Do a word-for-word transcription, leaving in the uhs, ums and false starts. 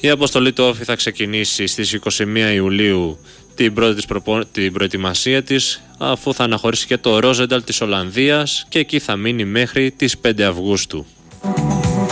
Η αποστολή του Όφη θα ξεκινήσει στις είκοσι μία Ιουλίου την πρώτη της προπο... την προετοιμασία της, αφού θα αναχωρήσει και το Ρόζενταλ της Ολλανδίας και εκεί θα μείνει μέχρι τις πέντε Αυγούστου.